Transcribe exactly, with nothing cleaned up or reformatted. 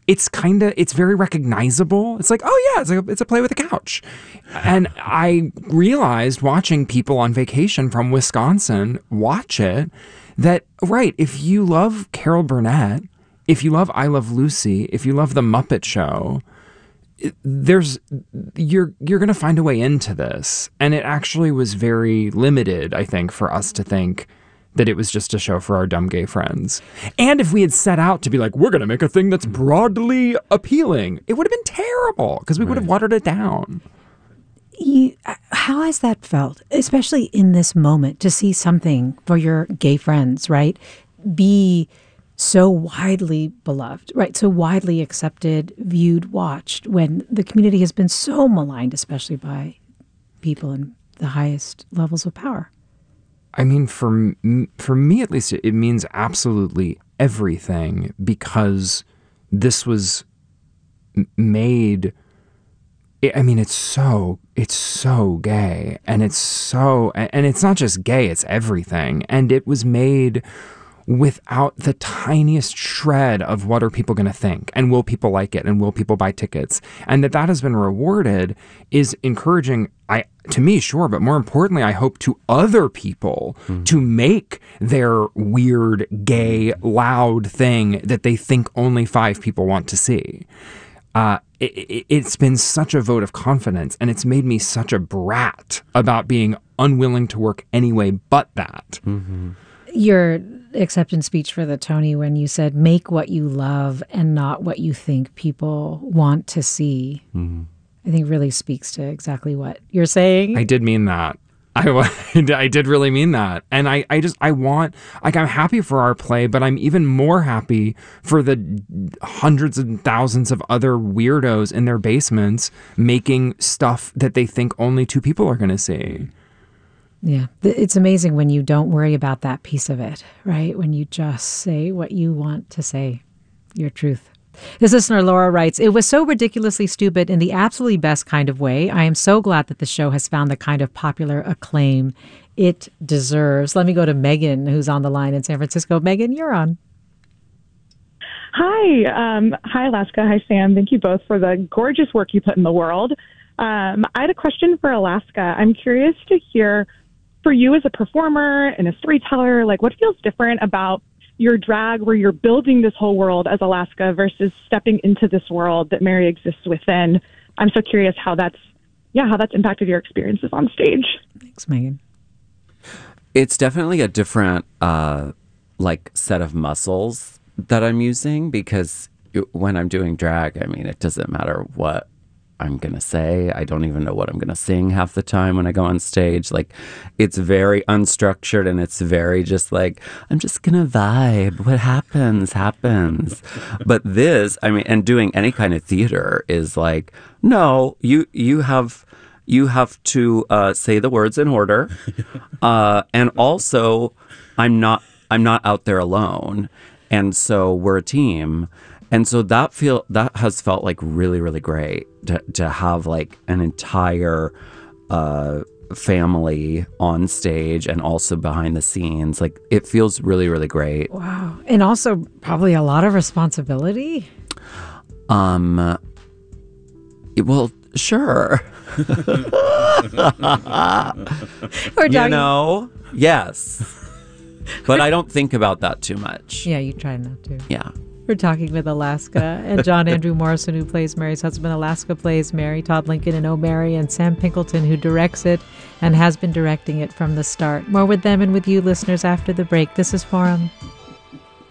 it's kind of, it's very recognizable. It's like, oh yeah, it's a, it's a play with a couch. And I realized watching people on vacation from Wisconsin watch it that, right, if you love Carol Burnett, if you love I Love Lucy, if you love The Muppet Show, there's, you're, you're going to find a way into this. And it actually was very limited, I think, for us to think that it was just a show for our dumb gay friends. And if we had set out to be like, we're going to make a thing that's broadly appealing, it would have been terrible because we right. would have watered it down. You, how has that felt, especially in this moment, to see something for your gay friends, right, be so widely beloved, right, so widely accepted, viewed, watched, when the community has been so maligned, especially by people in the highest levels of power? I mean, for, for me, at least, it means absolutely everything because this was made, I mean, it's so, it's so gay and it's so, and it's not just gay, it's everything. And it was made without the tiniest shred of what are people going to think and will people like it and will people buy tickets, and that that has been rewarded is encouraging, I to me, sure, but more importantly, I hope to other people mm. to make their weird, gay, loud thing that they think only five people want to see. Uh, it, it, it's been such a vote of confidence, and it's made me such a brat about being unwilling to work anyway but that. Mm-hmm. Your acceptance speech for the Tony, when you said, make what you love and not what you think people want to see, mm-hmm. I think really speaks to exactly what you're saying. I did mean that. I, I did really mean that. And I, I just, I want, like, I'm happy for our play, but I'm even more happy for the hundreds and thousands of other weirdos in their basements making stuff that they think only two people are going to see. Yeah, it's amazing when you don't worry about that piece of it, right? When you just say what you want to say, your truth. This listener, Laura, writes, it was so ridiculously stupid in the absolutely best kind of way. I am so glad that the show has found the kind of popular acclaim it deserves. Let me go to Megan, who's on the line in San Francisco. Megan, you're on. Hi. Um, hi, Alaska. Hi, Sam. Thank you both for the gorgeous work you put in the world. Um, I had a question for Alaska. I'm curious to hear, for you as a performer and a storyteller, like, what feels different about your drag where you're building this whole world as Alaska versus stepping into this world that Mary exists within? I'm so curious how that's, yeah, how that's impacted your experiences on stage. Thanks, Megan. It's definitely a different, uh, like, set of muscles that I'm using, because when I'm doing drag, I mean, it doesn't matter what I'm going to say. I don't even know what I'm going to sing half the time when I go on stage. Like, it's very unstructured and it's very just like, I'm just going to vibe. What happens, happens. But this, I mean, and doing any kind of theater is like, no, you, you have, you have to uh, say the words in order. Uh, and also, I'm not, I'm not out there alone. And so we're a team. And so that feel that has felt like really, really great to, to have like an entire uh, family on stage and also behind the scenes. Like, it feels really, really great. Wow. And also probably a lot of responsibility. Um. Well, sure. We're you know, yes. But I don't think about that too much. Yeah, you try not to. Yeah. We're talking with Alaska and John Andrew Morrison, who plays Mary's husband. Alaska plays Mary, Todd Lincoln and Oh Mary, and Sam Pinkleton, who directs it and has been directing it from the start. More with them and with you, listeners, after the break. This is Forum.